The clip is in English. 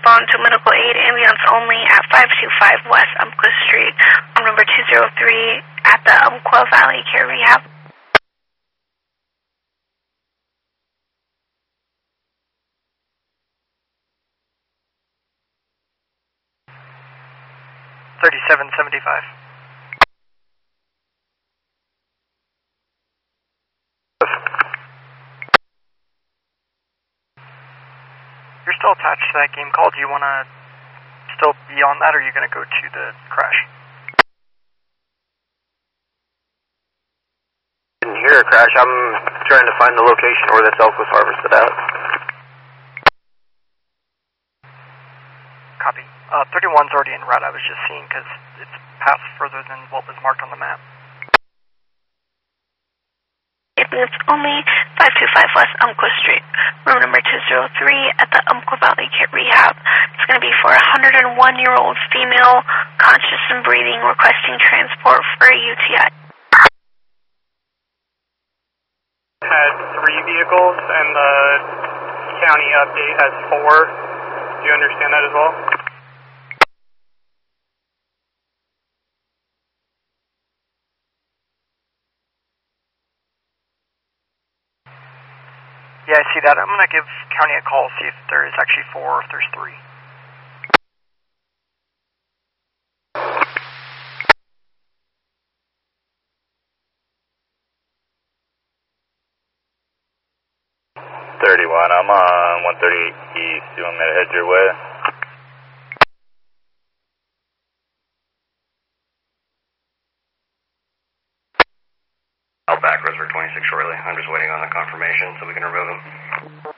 respond to medical aid ambulance only at 525 West Umpqua Street, room number 203 at the Umpqua Valley Care Rehab. $37.75. You're still attached to that game call. Do you want to still be on that, or are you going to go to the crash? Didn't hear a crash. I'm trying to find the location where this elk was harvested out. Copy. 31's already en route. I was just seeing because it's past further than what was marked on the map. It's only 525 West Umpqua Street, room number 203 at the Umpqua Valley Care Rehab. It's going to be for a 101-year-old female, conscious and breathing, requesting transport for a UTI. Had 3 vehicles, and the county update has 4. Do you understand that as well? Yeah, I see that. I'm going to give county a call, see if there is actually 4 or if there's 3. I'm on 130 East. You want me to head your way? Outback Reservoir 26 shortly. I'm just waiting on the confirmation so we can remove him.